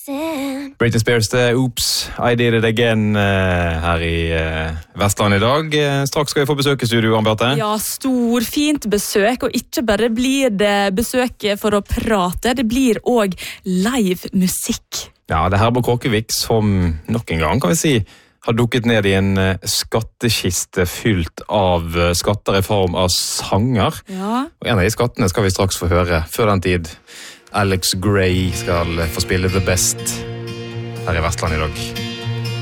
Britney Spears, Oops, I Did It Again her i Vestland i dag. Straks skal vi få besøk i studio, Ann-Beate. Ja, fint besøk, og ikke bare blir det besøk for å prate, det blir også live musikk. Ja, det her på Kråkevik som nok en gang, kan vi si, har dukket ned i en skattkiste fylt av skatter i form av sanger. Ja. Og en av de skattene skal vi straks få høre. Før den tid, Alex Gray skal få spille The Best her i Vestland i dag.